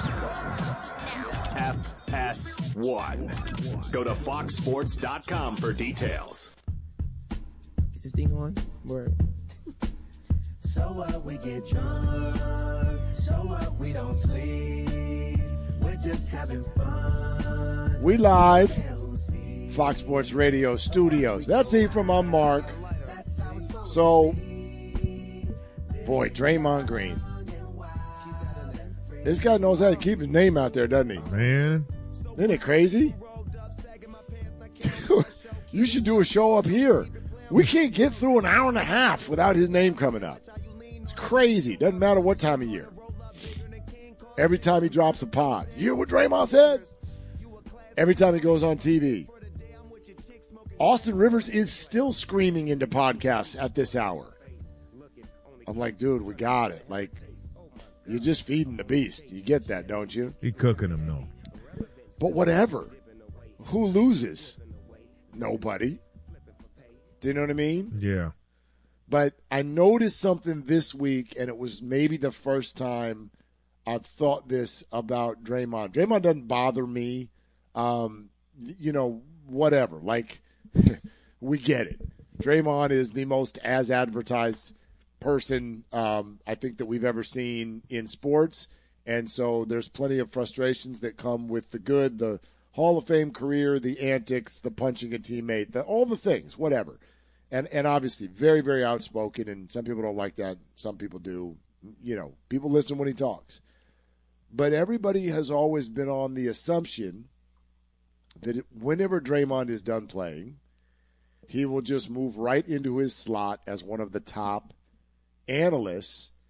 F S one. Go to fox sports dot com for details. Is this thing on? Word. So what, we get drunk. So what, we don't sleep. We're just having fun. We live. Fox Sports Radio studios. That's it from I'm Mark. So, boy, Draymond Green. This guy knows how to keep his name out there, doesn't he? Man. Isn't it crazy? You should do a show up here. We can't get through an hour and a half without his name coming up. It's crazy. Doesn't matter what time of year. Every time he drops a pod. You hear what Draymond said? Every time he goes on T V. Austin Rivers is still screaming into podcasts at this hour. I'm like, dude, we got it. Like, you're just feeding the beast. You get that, don't you? He cooking him, no. But whatever. Who loses? Nobody. Do you know what I mean? Yeah. But I noticed something this week, and it was maybe the first time I've thought this about Draymond. Draymond doesn't bother me. Um, you know, whatever. Like, we get it. Draymond is the most as advertised person um, I think that we've ever seen in sports. And so there's plenty of frustrations that come with the good, the Hall of Fame career, the antics, the punching a teammate, the, all the things, whatever. And and obviously very, very outspoken, and some people don't like that. Some people do. You know, people listen when he talks. But everybody has always been on the assumption that it, whenever Draymond is done playing, he will just move right into his slot as one of the top analysts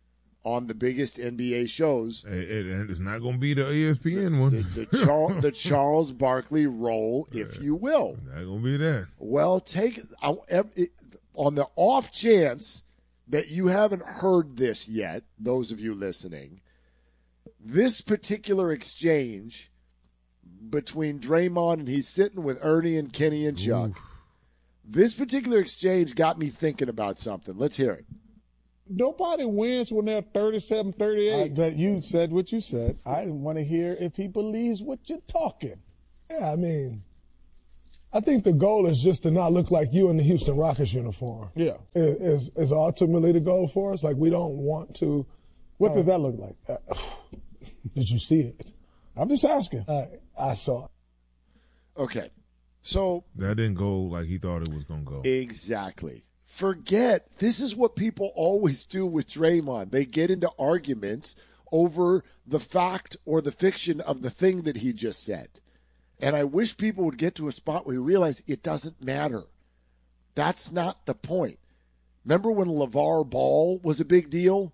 on the biggest N B A shows. It, it, it's not going to be the E S P N one. The, the, Char- the Charles Barkley role, if you will. Not going to be that. Well, take I, it, on the off chance that you haven't heard this yet, those of you listening, this particular exchange between Draymond and he's sitting with Ernie and Kenny and Chuck, Oof. This particular exchange got me thinking about something. Let's hear it. Nobody wins when they're thirty-seven, thirty-eight. I, but you said what you said. I didn't want to hear if he believes what you're talking. Yeah, I mean, I think the goal is just to not look like you in the Houston Rockets uniform. Yeah. Is, is ultimately the goal for us. Like, we don't want to. What uh, does that look like? Uh, did you see it? I'm just asking. Uh, I saw it. Okay. So. That didn't go like he thought it was going to go. Exactly. Forget, this is what people always do with Draymond. They get into arguments over the fact or the fiction of the thing that he just said. And I wish people would get to a spot where you realize it doesn't matter. That's not the point. Remember when LeVar Ball was a big deal?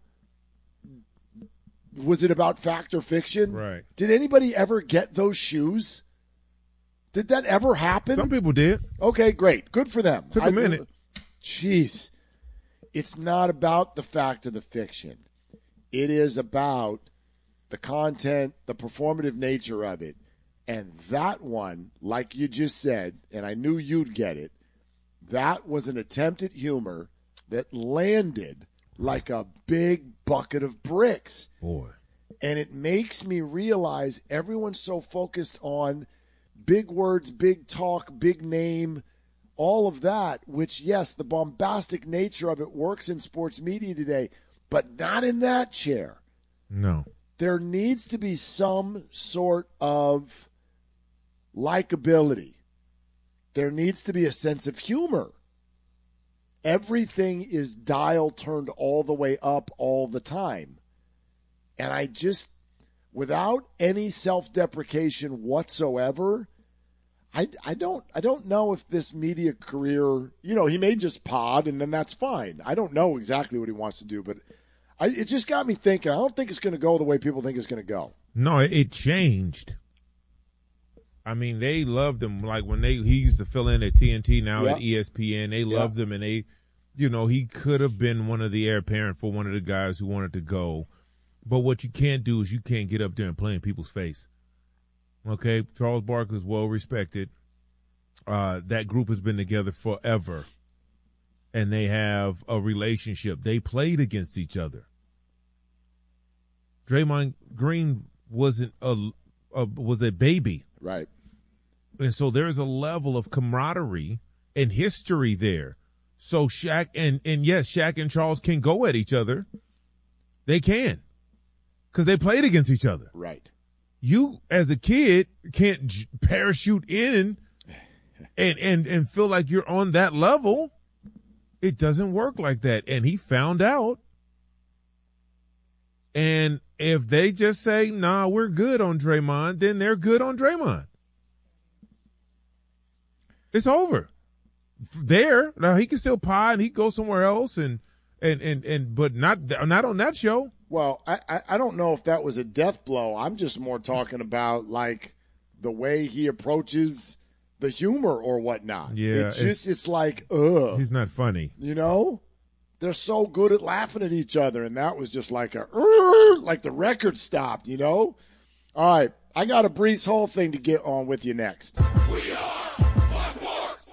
Was it about fact or fiction? Right. Did anybody ever get those shoes? Did that ever happen? Some people did. Okay, great. Good for them. Took a I, minute. Jeez. It's not about the fact or the fiction. It is about the content, the performative nature of it. And that one, like you just said, and I knew you'd get it, that was an attempt at humor that landed like a big bucket of bricks. Boy. And it makes me realize everyone's so focused on big words, big talk, big name, all of that, which, yes, the bombastic nature of it works in sports media today, but not in that chair. No. There needs to be some sort of likability. There needs to be a sense of humor. Everything is dial turned all the way up all the time. And I just, without any self-deprecation whatsoever, I, I don't I don't know if this media career, you know, he may just pod and then that's fine. I don't know exactly what he wants to do, but I, it just got me thinking. I don't think it's going to go the way people think it's going to go. No, it, it changed. I mean, they loved him. Like when they he used to fill in at T N T, now yeah. at E S P N. They loved yeah. him, and they, you know, he could have been one of the heir apparent for one of the guys who wanted to go. But what you can't do is you can't get up there and play in people's face. Okay, Charles Barkley is well respected. Uh, that group has been together forever, and they have a relationship. They played against each other. Draymond Green wasn't a, a was a baby, right? And so there is a level of camaraderie and history there. So Shaq and and yes, Shaq and Charles can go at each other. They can, because they played against each other, right? You, as a kid, can't j- parachute in and, and, and feel like you're on that level. It doesn't work like that. And he found out. And if they just say, nah, we're good on Draymond, then they're good on Draymond. It's over. There, now he can still pie and he can go somewhere else and, and, and, and, but not, not on that show. Well, I, I don't know if that was a death blow. I'm just more talking about, like, the way he approaches the humor or whatnot. Yeah. It's just, it's like, ugh. He's not funny. You know? They're so good at laughing at each other, and that was just like a, like the record stopped, you know? All right, I got a Breece Hall thing to get on with you next. We are Sports.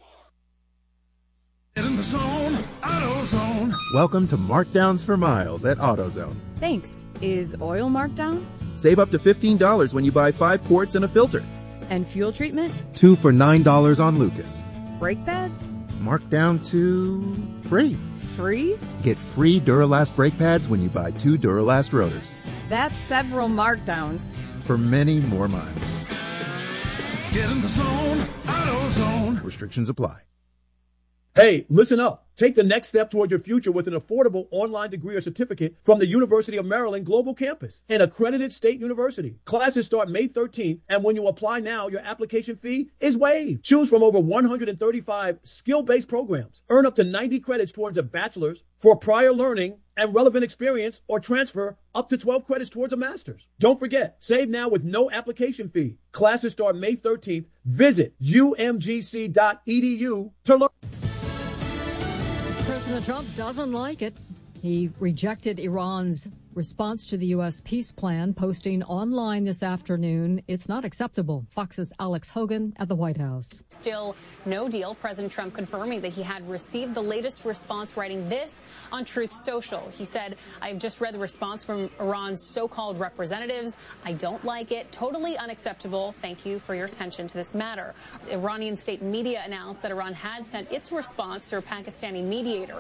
Get in the zone, AutoZone. Welcome to Markdowns for Miles at AutoZone. Thanks. Is oil marked down? Save up to fifteen dollars when you buy five quarts and a filter. And fuel treatment? Two for nine dollars on Lucas. Brake pads? Marked down to free. Free? Get free Duralast brake pads when you buy two Duralast rotors. That's several markdowns. For many more miles. Get in the zone, AutoZone. Restrictions apply. Hey, listen up. Take the next step toward your future with an affordable online degree or certificate from the University of Maryland Global Campus, an accredited state university. Classes start May thirteenth, and when you apply now, your application fee is waived. Choose from over one hundred thirty-five skill-based programs. Earn up to ninety credits towards a bachelor's for prior learning and relevant experience or transfer up to twelve credits towards a master's. Don't forget, save now with no application fee. Classes start May thirteenth. Visit U M G C dot E D U to learn. President Trump doesn't like it. He rejected Iran's response to the U S peace plan, posting online this afternoon, "It's not acceptable." Fox's Alex Hogan at the White House. Still no deal. President Trump confirming that he had received the latest response, writing this on Truth Social. He said, "I have just read the response from Iran's so-called representatives. I don't like it. Totally unacceptable. Thank you for your attention to this matter." Iranian state media announced that Iran had sent its response through a Pakistani mediator.